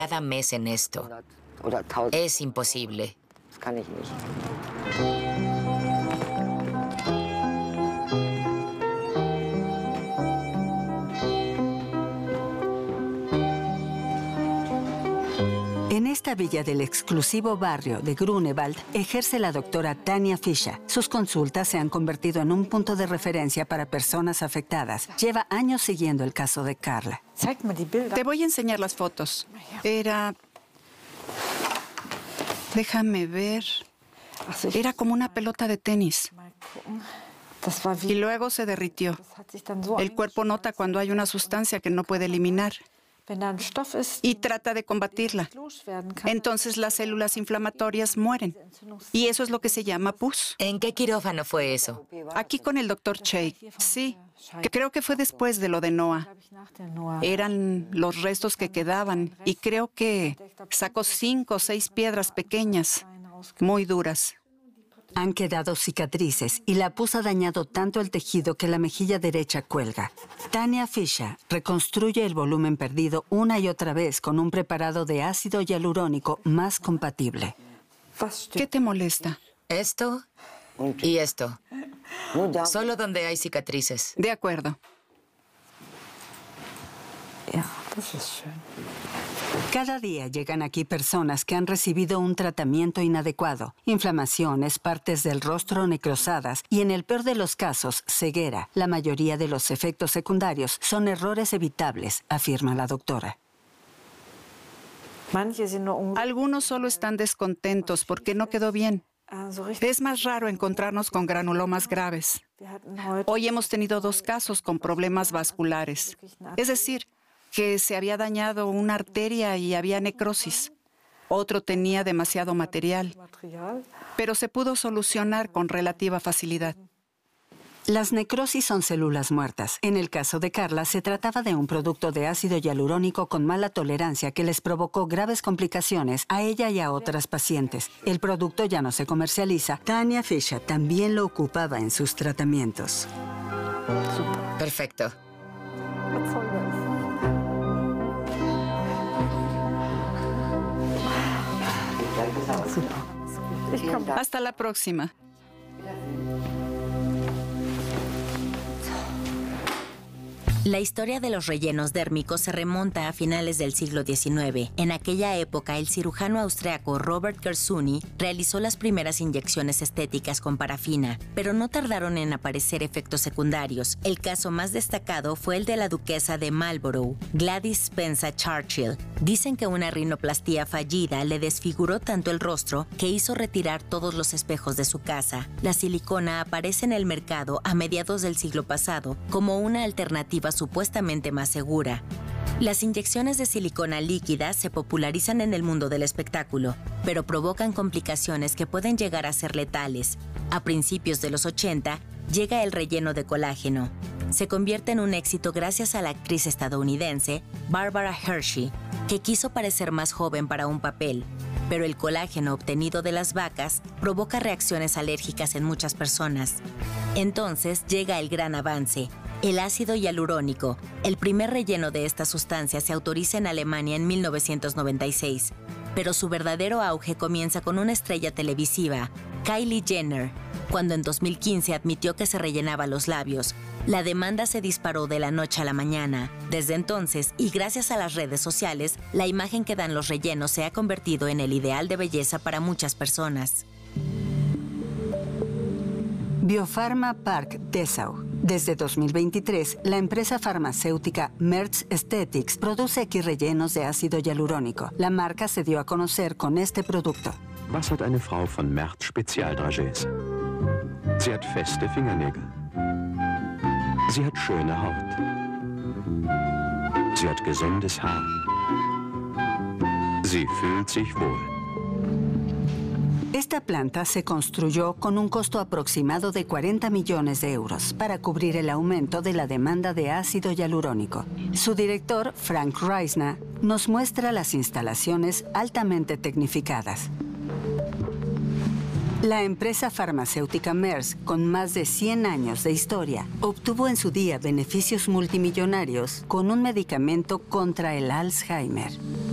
cada mes en esto. Es imposible. Das kann ich nicht. En esta villa del exclusivo barrio de Grunewald ejerce la doctora Tanja Fischer. Sus consultas se han convertido en un punto de referencia para personas afectadas. Lleva años siguiendo el caso de Carla. Te voy a enseñar las fotos. Era... Déjame ver. Era como una pelota de tenis. Y luego se derritió. El cuerpo nota cuando hay una sustancia que no puede eliminar y trata de combatirla. Entonces las células inflamatorias mueren. Y eso es lo que se llama pus. ¿En qué quirófano fue eso? Aquí con el doctor Cheik. Sí, creo que fue después de lo de Noah. Eran los restos que quedaban y creo que sacó 5 o 6 piedras pequeñas, muy duras. Han quedado cicatrices y la pus ha dañado tanto el tejido que la mejilla derecha cuelga. Tanja Fischer reconstruye el volumen perdido una y otra vez con un preparado de ácido hialurónico más compatible. ¿Qué te molesta? Esto y esto. Solo donde hay cicatrices. De acuerdo. Cada día llegan aquí personas que han recibido un tratamiento inadecuado, inflamaciones, partes del rostro necrosadas y, en el peor de los casos, ceguera. La mayoría de los efectos secundarios son errores evitables, afirma la doctora. Algunos solo están descontentos porque no quedó bien. Es más raro encontrarnos con granulomas graves. Hoy hemos tenido 2 casos con problemas vasculares. Es decir, que se había dañado una arteria y había necrosis. Otro tenía demasiado material, pero se pudo solucionar con relativa facilidad. Las necrosis son células muertas. En el caso de Carla, se trataba de un producto de ácido hialurónico con mala tolerancia que les provocó graves complicaciones a ella y a otras pacientes. El producto ya no se comercializa. Tanja Fischer también lo ocupaba en sus tratamientos. Perfecto. Hasta la próxima. La historia de los rellenos dérmicos se remonta a finales del siglo XIX. En aquella época, el cirujano austriaco Robert Gersuni realizó las primeras inyecciones estéticas con parafina, pero no tardaron en aparecer efectos secundarios. El caso más destacado fue el de la duquesa de Marlborough, Gladys Spencer Churchill. Dicen que una rinoplastia fallida le desfiguró tanto el rostro que hizo retirar todos los espejos de su casa. La silicona aparece en el mercado a mediados del siglo pasado como una alternativa supuestamente más segura. Las inyecciones de silicona líquida se popularizan en el mundo del espectáculo, pero provocan complicaciones que pueden llegar a ser letales. A principios de los 80, llega el relleno de colágeno. Se convierte en un éxito gracias a la actriz estadounidense Barbara Hershey, que quiso parecer más joven para un papel, pero el colágeno obtenido de las vacas provoca reacciones alérgicas en muchas personas. Entonces llega el gran avance, el ácido hialurónico. El primer relleno de esta sustancia se autoriza en Alemania en 1996, pero su verdadero auge comienza con una estrella televisiva, Kylie Jenner, cuando en 2015 admitió que se rellenaba los labios. La demanda se disparó de la noche a la mañana. Desde entonces, y gracias a las redes sociales, la imagen que dan los rellenos se ha convertido en el ideal de belleza para muchas personas. Biopharma Park Dessau. Desde 2023, la empresa farmacéutica Merz Aesthetics produce aquí rellenos de ácido hialurónico. La marca se dio a conocer con este producto. Was hat eine Frau von Merz Spezialdragés? Sie hat feste Fingernägel. Sie hat schöne Haut. Sie hat gesundes Haar. Sie fühlt sich wohl. Esta planta se construyó con un costo aproximado de 40 millones de euros para cubrir el aumento de la demanda de ácido hialurónico. Su director, Frank Reisner, nos muestra las instalaciones altamente tecnificadas. La empresa farmacéutica Merz, con más de 100 años de historia, obtuvo en su día beneficios multimillonarios con un medicamento contra el Alzheimer.